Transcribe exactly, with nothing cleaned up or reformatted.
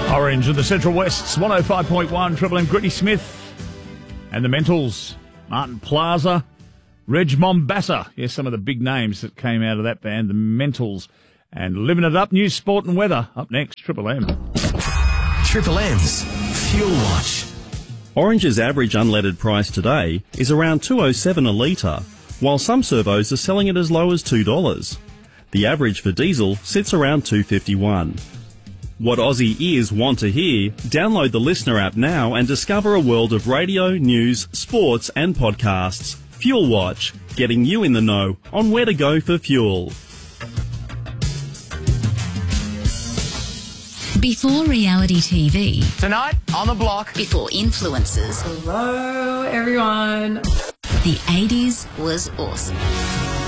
Orange in the Central West's one oh five point one, Triple M, Gritty Smith and the Mentals, Martin Plaza, Reg Mombassa. Yes, some of the big names that came out of that band, the Mentals. And living it up, news, sport and weather. Up next, Triple M. Triple M's Fuel Watch. Orange's average unleaded price today is around two oh seven a litre, while some servos are selling it as low as two dollars. The average for diesel sits around two fifty-one. What Aussie ears want to hear? Download the Listener app now and discover a world of radio, news, sports and podcasts. Fuel Watch, getting you in the know on where to go for fuel. Before reality T V. Tonight on the block. Before influencers. Hello, everyone. The eighties was awesome.